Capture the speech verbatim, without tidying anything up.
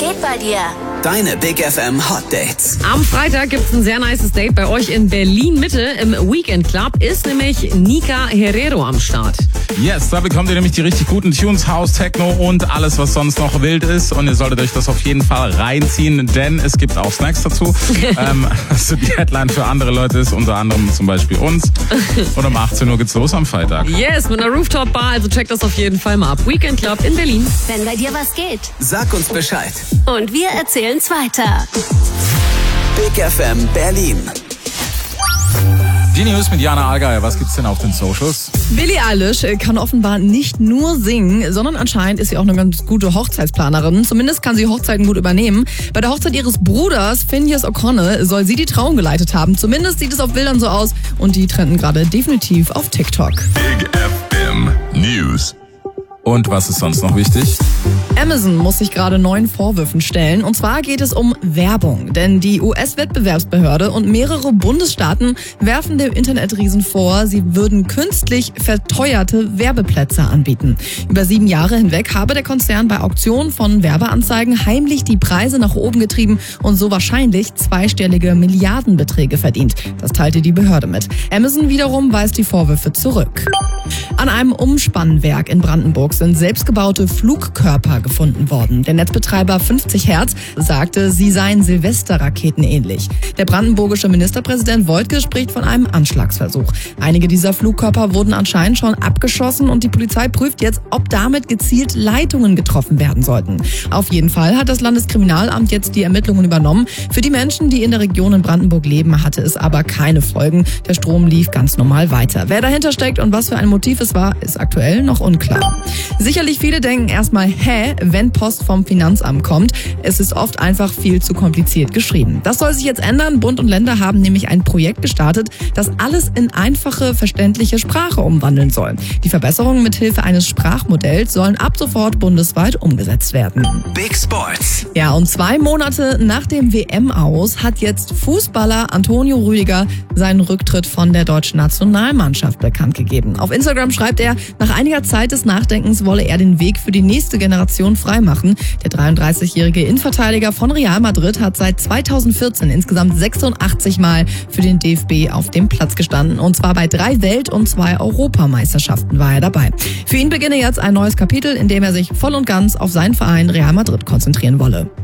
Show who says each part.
Speaker 1: geht bei dir?
Speaker 2: Deine Big F M Hot Dates.
Speaker 3: Am Freitag gibt's ein sehr nices Date bei euch in Berlin Mitte. Im Weekend Club ist nämlich Nika Herrero am Start.
Speaker 4: Yes, da bekommt ihr nämlich die richtig guten Tunes, House, Techno und alles, was sonst noch wild ist. Und ihr solltet euch das auf jeden Fall reinziehen, denn es gibt auch Snacks dazu. ähm, also die Headline für andere Leute ist unter anderem zum Beispiel uns. Und um achtzehn Uhr geht's los am Freitag.
Speaker 3: Yes, mit einer Rooftop-Bar, also checkt das auf jeden Fall mal ab. Weekend Club in Berlin.
Speaker 1: Wenn bei dir was geht.
Speaker 2: Sag uns Bescheid.
Speaker 1: Und wir erzählen's weiter.
Speaker 2: Big F M Berlin.
Speaker 4: Die News mit Jana Allgeier. Was gibt's denn auf den Socials?
Speaker 5: Billie Eilish kann offenbar nicht nur singen, sondern anscheinend ist sie auch eine ganz gute Hochzeitsplanerin. Zumindest kann sie Hochzeiten gut übernehmen. Bei der Hochzeit ihres Bruders, Phineas O'Connell, soll sie die Trauung geleitet haben. Zumindest sieht es auf Bildern so aus und die trenden gerade definitiv auf TikTok.
Speaker 6: Big F M News.
Speaker 4: Und was ist sonst noch wichtig?
Speaker 5: Amazon muss sich gerade neuen Vorwürfen stellen. Und zwar geht es um Werbung. Denn die U S-Wettbewerbsbehörde und mehrere Bundesstaaten werfen dem Internetriesen vor, sie würden künstlich verteuerte Werbeplätze anbieten. Über sieben Jahre hinweg habe der Konzern bei Auktionen von Werbeanzeigen heimlich die Preise nach oben getrieben und so wahrscheinlich zweistellige Milliardenbeträge verdient. Das teilte die Behörde mit. Amazon wiederum weist die Vorwürfe zurück. An einem Umspannwerk in Brandenburg sind selbstgebaute Flugkörper gefunden worden. Der Netzbetreiber fünfzig Hertz sagte, sie seien Silvesterraketen ähnlich. Der brandenburgische Ministerpräsident Woidke spricht von einem Anschlagsversuch. Einige dieser Flugkörper wurden anscheinend schon abgeschossen und die Polizei prüft jetzt, ob damit gezielt Leitungen getroffen werden sollten. Auf jeden Fall hat das Landeskriminalamt jetzt die Ermittlungen übernommen. Für die Menschen, die in der Region in Brandenburg leben, hatte es aber keine Folgen. Der Strom lief ganz normal weiter. Wer dahinter steckt und was für ein Motiv es war, ist aktuell noch unklar. Sicherlich viele denken erstmal, hä, wenn Post vom Finanzamt kommt. Es ist oft einfach viel zu kompliziert geschrieben. Das soll sich jetzt ändern. Bund und Länder haben nämlich ein Projekt gestartet, das alles in einfache, verständliche Sprache umwandeln soll. Die Verbesserungen mit Hilfe eines Sprachmodells sollen ab sofort bundesweit umgesetzt werden.
Speaker 2: Big Sports.
Speaker 5: Ja, und zwei Monate nach dem W M-Aus hat jetzt Fußballer Antonio Rüdiger seinen Rücktritt von der deutschen Nationalmannschaft bekannt gegeben. Auf Instagram schreibt er, nach einiger Zeit des Nachdenkens wolle er den Weg für die nächste Generation freimachen. Der dreiunddreißigjährige Innenverteidiger von Real Madrid hat seit zweitausendvierzehn insgesamt sechsundachtzig Mal für den D F B auf dem Platz gestanden. Und zwar bei drei Welt- und zwei Europameisterschaften war er dabei. Für ihn beginne jetzt ein neues Kapitel, in dem er sich voll und ganz auf seinen Verein Real Madrid konzentrieren wolle.